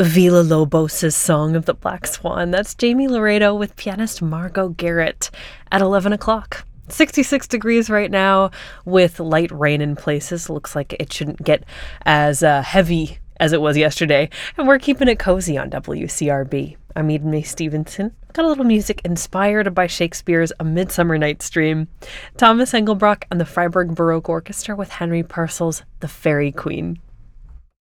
Villa Lobos' Song of the Black Swan. That's Jamie Laredo with pianist Margot Garrett at 11 o'clock. 66 degrees right now with light rain in places. Looks like it shouldn't get as heavy as it was yesterday. And we're keeping it cozy on WCRB. I'm Eden May Stevenson. Got a little music inspired by Shakespeare's A Midsummer Night's Dream. Thomas Engelbrock and the Freiburg Baroque Orchestra with Henry Purcell's The Fairy Queen.